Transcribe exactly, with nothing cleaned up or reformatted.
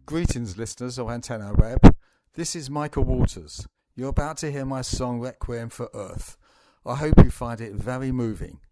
Greetings, listeners of Antenna Web. This is Michael Waters. You're about to hear my song Requiem for Earth. I hope you find it very moving.